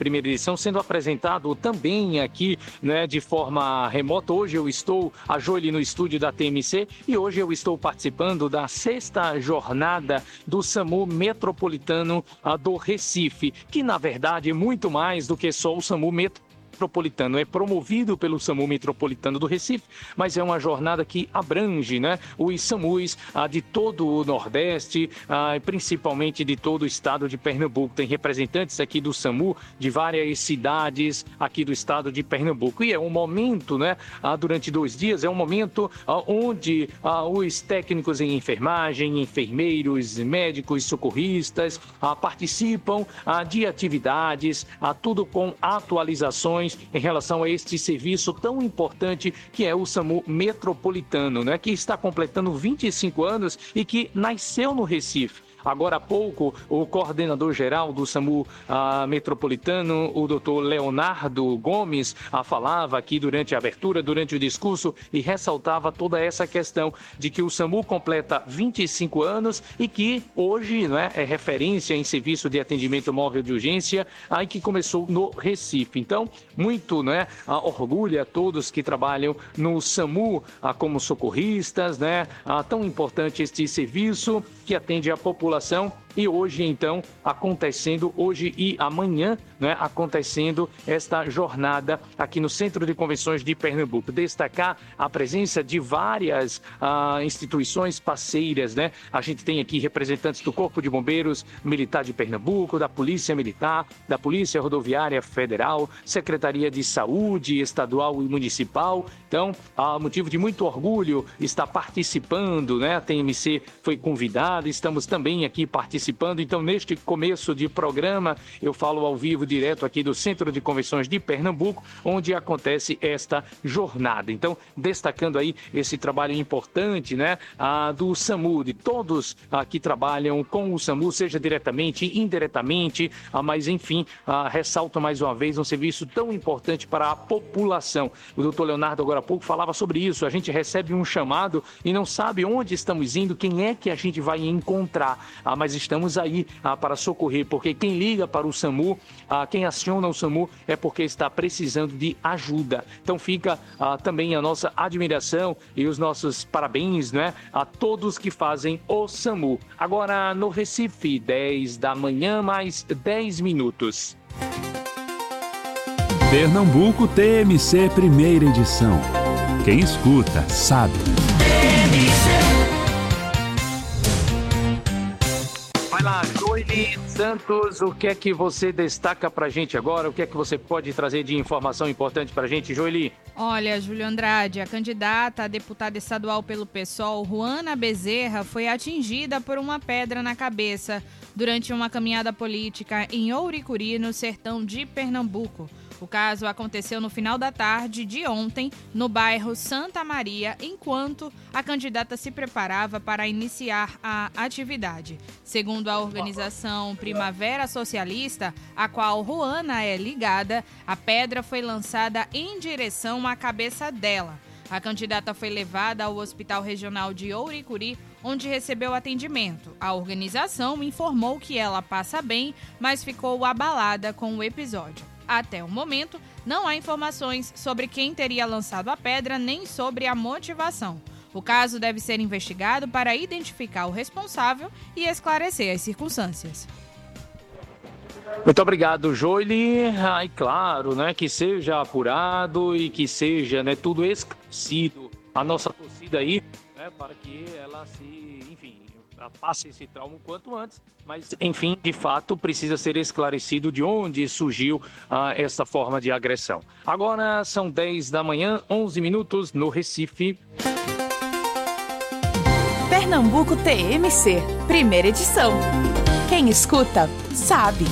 primeira edição, sendo apresentado também aqui, né, de forma remota. Hoje eu estou, a Joeli, no estúdio da TMC, e hoje eu estou participando da 6ª jornada do SAMU Metropolitano do Recife, que na verdade é muito mais do que só o SAMU Metropolitano, é promovido pelo SAMU Metropolitano do Recife, mas é uma jornada que abrange, né, os SAMUs de todo o Nordeste, principalmente de todo o estado de Pernambuco. Tem representantes aqui do SAMU de várias cidades aqui do estado de Pernambuco. E é um momento, né, durante 2 dias, é um momento onde os técnicos em enfermagem, enfermeiros, médicos, socorristas participam de atividades, tudo com atualizações em relação a este serviço tão importante que é o SAMU Metropolitano, né, que está completando 25 anos e que nasceu no Recife. Agora há pouco, o coordenador-geral do SAMU Metropolitano, o doutor Leonardo Gomes, falava aqui durante a abertura, durante o discurso, e ressaltava toda essa questão de que o SAMU completa 25 anos e que hoje, né, é referência em serviço de atendimento móvel de urgência, aí que começou no Recife. Então, muito, né, orgulho a todos que trabalham no SAMU como socorristas, né, tão importante este serviço que atende a população. E hoje, então, acontecendo, hoje e amanhã, né, acontecendo esta jornada aqui no Centro de Convenções de Pernambuco. Destacar a presença de várias instituições parceiras, né? A gente tem aqui representantes do Corpo de Bombeiros Militar de Pernambuco, da Polícia Militar, da Polícia Rodoviária Federal, Secretaria de Saúde Estadual e Municipal. Então, há motivo de muito orgulho estar participando, né? A TMC foi convidada, estamos também aqui participando. Então, neste começo de programa, eu falo ao vivo direto aqui do Centro de Convenções de Pernambuco, onde acontece esta jornada. Então, destacando aí esse trabalho importante, né, do SAMU, de todos que trabalham com o SAMU, seja diretamente, indiretamente, mas enfim, ressalto mais uma vez um serviço tão importante para a população. O doutor Leonardo agora há pouco falava sobre isso. A gente recebe um chamado e não sabe onde estamos indo, quem é que a gente vai encontrar, mas estamos aí para socorrer, porque quem liga para o SAMU, quem aciona o SAMU é porque está precisando de ajuda. Então fica também a nossa admiração e os nossos parabéns, né, a todos que fazem o SAMU. Agora no Recife, 10 da manhã, mais 10 minutos. Pernambuco TMC, primeira edição. Quem escuta, sabe. Vai lá, Joeli Santos, o que é que você destaca pra gente agora? O que é que você pode trazer de informação importante pra gente, Joeli? Olha, Júlio Andrade, a candidata a deputada estadual pelo PSOL, Ruana Bezerra, foi atingida por uma pedra na cabeça durante uma caminhada política em Ouricuri, no sertão de Pernambuco. O caso aconteceu no final da tarde de ontem, no bairro Santa Maria, enquanto a candidata se preparava para iniciar a atividade. Segundo a organização Primavera Socialista, a qual Ruana é ligada, a pedra foi lançada em direção à cabeça dela. A candidata foi levada ao Hospital Regional de Ouricuri, onde recebeu atendimento. A organização informou que ela passa bem, mas ficou abalada com o episódio. Até o momento, não há informações sobre quem teria lançado a pedra nem sobre a motivação. O caso deve ser investigado para identificar o responsável e esclarecer as circunstâncias. Muito obrigado, Joeli. E claro, né, que seja apurado e que seja, né, tudo esclarecido. A nossa torcida aí, né, para que ela passe esse trauma o quanto antes, mas, enfim, de fato, precisa ser esclarecido de onde surgiu essa forma de agressão. Agora são 10 da manhã, 11 minutos no Recife. Pernambuco TMC, primeira edição. Quem escuta, sabe.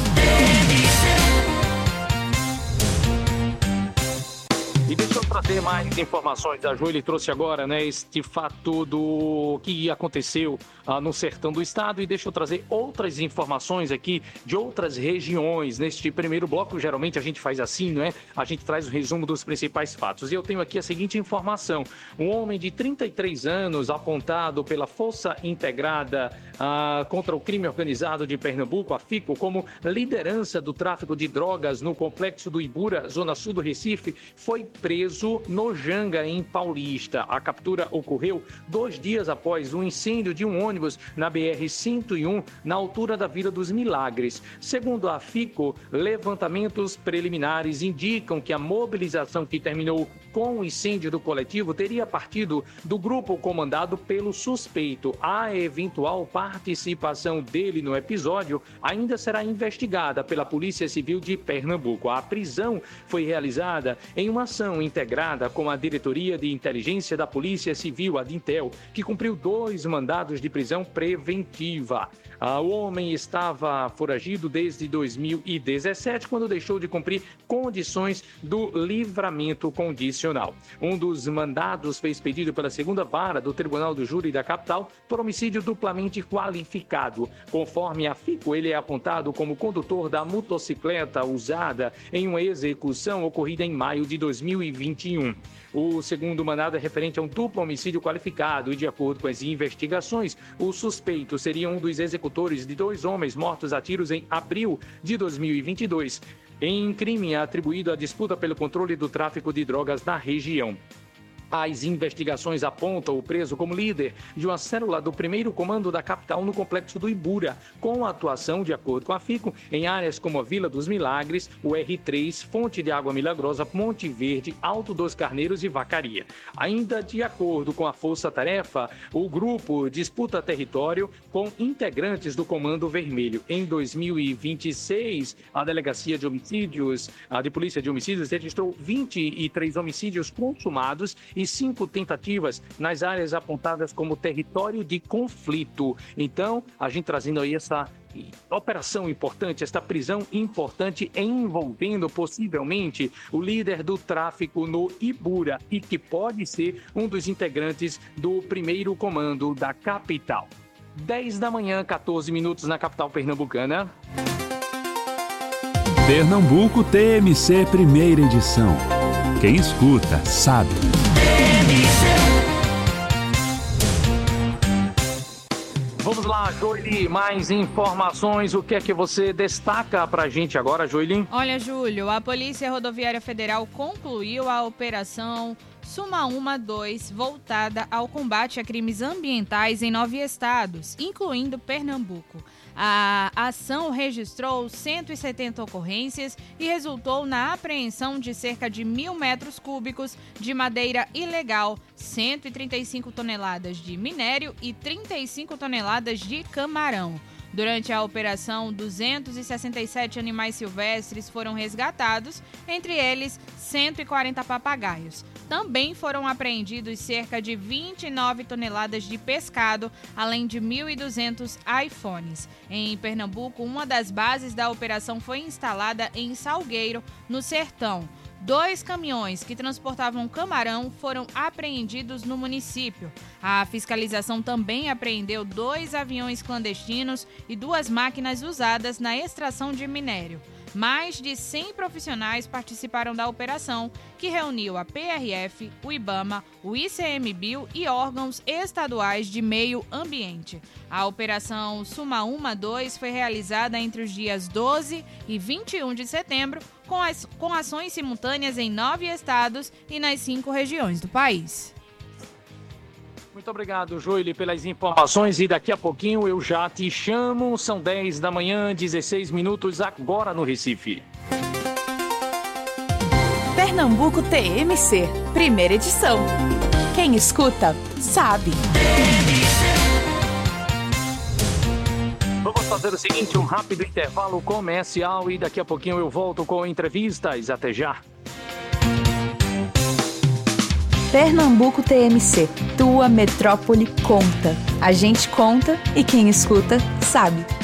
E deixa eu trazer mais informações. A Joeli trouxe agora, né, este fato do que aconteceu no sertão do estado. E deixa eu trazer outras informações aqui de outras regiões. Neste primeiro bloco, geralmente a gente faz assim, não é? A gente traz o resumo dos principais fatos. E eu tenho aqui a seguinte informação. Um homem de 33 anos, apontado pela Força Integrada contra o Crime Organizado de Pernambuco, a FICO, como liderança do tráfico de drogas no complexo do Ibura, zona sul do Recife, foi preso no Janga, em Paulista. A captura ocorreu 2 dias após um incêndio de um ônibus na BR-101, na altura da Vila dos Milagres. Segundo a FICO, levantamentos preliminares indicam que a mobilização que terminou com o incêndio do coletivo teria partido do grupo comandado pelo suspeito. A eventual participação dele no episódio ainda será investigada pela Polícia Civil de Pernambuco. A prisão foi realizada em uma ação integrada com a Diretoria de Inteligência da Polícia Civil, a Dintel, que cumpriu 2 mandados de prisão preventiva. O homem estava foragido desde 2017, quando deixou de cumprir condições do livramento condicional. Um dos mandados foi expedido pela 2ª Vara do Tribunal do Júri da capital por homicídio duplamente qualificado. Conforme a FICO, ele é apontado como condutor da motocicleta usada em uma execução ocorrida em maio de 2021. O segundo mandado é referente a um duplo homicídio qualificado e, de acordo com as investigações, o suspeito seria um dos executores de 2 homens mortos a tiros em abril de 2022, em crime atribuído à disputa pelo controle do tráfico de drogas na região. As investigações apontam o preso como líder de uma célula do 1º Comando da capital no complexo do Ibura, com atuação, de acordo com a FICO, em áreas como a Vila dos Milagres, o R3, Fonte de Água Milagrosa, Monte Verde, Alto dos Carneiros e Vacaria. Ainda de acordo com a Força Tarefa, o grupo disputa território com integrantes do Comando Vermelho. Em 2026, a Delegacia de Homicídios, de Polícia de Homicídios, registrou 23 homicídios consumados e 5 tentativas nas áreas apontadas como território de conflito. Então, a gente trazendo aí essa operação importante, esta prisão importante envolvendo possivelmente o líder do tráfico no Ibura e que pode ser um dos integrantes do 1º Comando da capital. 10 da manhã, 14 minutos na capital pernambucana. Pernambuco TMC, primeira edição. Quem escuta, sabe. Vamos lá, Joeli, mais informações. O que é que você destaca pra gente agora, Joeli? Olha, Júlio, a Polícia Rodoviária Federal concluiu a operação Suma Uma 2, voltada ao combate a crimes ambientais em 9 estados, incluindo Pernambuco. A ação registrou 170 ocorrências e resultou na apreensão de cerca de 1.000 metros cúbicos de madeira ilegal, 135 toneladas de minério e 35 toneladas de camarão. Durante a operação, 267 animais silvestres foram resgatados, entre eles 140 papagaios. Também foram apreendidos cerca de 29 toneladas de pescado, além de 1.200 iPhones. Em Pernambuco, uma das bases da operação foi instalada em Salgueiro, no Sertão. 2 caminhões que transportavam camarão foram apreendidos no município. A fiscalização também apreendeu 2 aviões clandestinos e 2 máquinas usadas na extração de minério. Mais de 100 profissionais participaram da operação, que reuniu a PRF, o IBAMA, o ICMBio e órgãos estaduais de meio ambiente. A operação Suma Uma 2 foi realizada entre os dias 12 e 21 de setembro, com ações simultâneas em 9 estados e nas 5 regiões do país. Muito obrigado, Joeli, pelas informações e daqui a pouquinho eu já te chamo. São 10 da manhã, 16 minutos agora no Recife. Pernambuco TMC, primeira edição. Quem escuta, sabe. Vamos fazer o seguinte, um rápido intervalo comercial e daqui a pouquinho eu volto com entrevistas. Até já. Pernambuco TMC, tua metrópole conta. A gente conta e quem escuta, sabe.